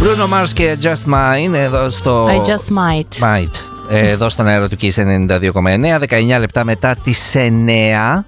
Bruno Mars και Just Mine εδώ στο I just might. Εδώ στον αέρα του Kiss 92,9, 19 λεπτά μετά τις 9.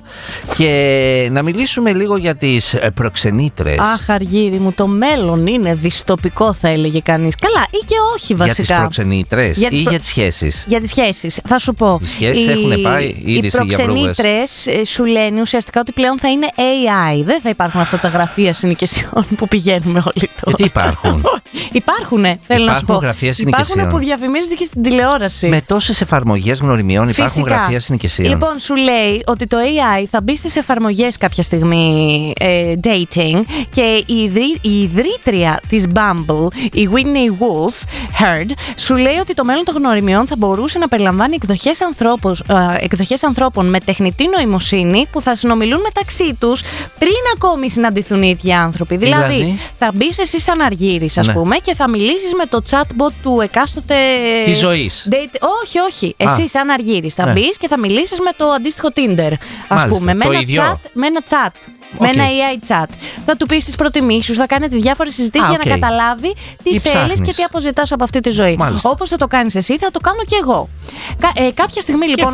Και να μιλήσουμε λίγο για τις προξενήτρες. Αχ, Αργύρι μου, το μέλλον είναι δυστοπικό, θα έλεγε κανείς. Καλά, ή και όχι βασικά. Για τις προξενήτρες ή για τις σχέσεις? Για τις σχέσεις, θα σου πω. Οι σχέσεις έχουν πάει ήδη σε για βρούγες. Οι προξενήτρες σου λένε ουσιαστικά ότι πλέον θα είναι AI. Δεν θα υπάρχουν αυτά τα γραφεία συνοικιασιών που πηγαίνουμε όλοι τώρα. Γιατί υπάρχουν? Υπάρχουνε, θέλω να σου πω. Γραφεία συνοικιασιών. Υπάρχουν που διαφημίζονται και στην τηλεόραση. Με τόσες εφαρμογές γνωριμιών υπάρχουν γραφεία συνοικιασιών. Λοιπόν, σου λέει ότι το AI θα μπει στις εφαρμογές κάποια στιγμή dating και η ιδρύτρια της Bumble, η Whitney Wolf Heard, σου λέει ότι το μέλλον των γνωριμιών θα μπορούσε να περιλαμβάνει εκδοχές ανθρώπων με τεχνητή νοημοσύνη που θα συνομιλούν μεταξύ τους πριν ακόμη συναντηθούν οι ίδιοι άνθρωποι. Δηλαδή θα μπεις εσύ σαν Αργύρης, ας πούμε, και θα μιλήσεις με το chatbot του εκάστοτε της ζωής. Όχι. Εσύ σαν Αργύρης θα μπεις και θα μιλήσεις με το αντίστοιχο Tinder, ας πούμε, με ένα chat. Με ένα AI chat. Θα του πεις τις προτιμήσεις σου, θα κάνετε διάφορες συζητήσεις για να καταλάβει τι θέλεις και τι αποζητάς από αυτή τη ζωή. Όπως θα το κάνεις εσύ, θα το κάνω και εγώ. Κάποια στιγμή λοιπόν,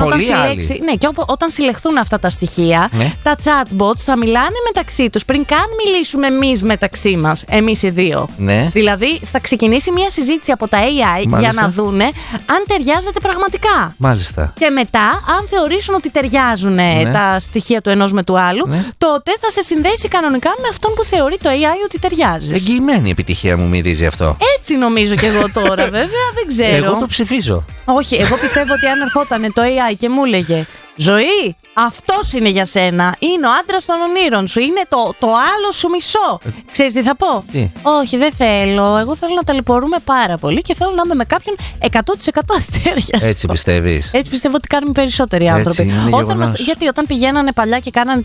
όταν συλλεχθούν αυτά τα στοιχεία, τα chatbots θα μιλάνε μεταξύ τους πριν καν μιλήσουμε εμείς μεταξύ μας, εμείς οι δύο. Δηλαδή θα ξεκινήσει μια συζήτηση από τα AI για να δούνε αν ταιριάζεται πραγματικά. Μάλιστα. Και μετά, αν θεωρήσουν ότι ταιριάζουν τα στοιχεία του ενός με του άλλου, τότε θα σε συνδέσει κανονικά με αυτόν που θεωρεί το AI ότι ταιριάζει. Εγγυημένη επιτυχία μου μυρίζει αυτό. Έτσι νομίζω και εγώ τώρα, βέβαια, δεν ξέρω. Εγώ το ψηφίζω. Όχι, εγώ πιστεύω ότι αν ερχόταν το AI και μου έλεγε «Ζωή, αυτός είναι για σένα, είναι ο άντρας των ονείρων σου, είναι το άλλο σου μισό». Ξέρεις τι θα πω? Τι? Όχι, δεν θέλω. Εγώ θέλω να ταλαιπωρούμε πάρα πολύ και θέλω να είμαι με κάποιον 100% αστέρια. Έτσι πιστεύεις? Έτσι πιστεύω ότι κάνουμε περισσότεροι άνθρωποι. Γιατί όταν πηγαίνανε παλιά και κάνανε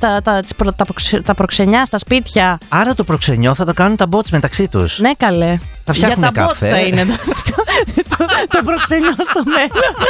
τα προξενιά στα σπίτια. Άρα το προξενιό θα το κάνουν τα bots μεταξύ τους. Ναι, καλέ. Θα φτιάχνουν για τα bots θα είναι το προξενιό στο μέλλον.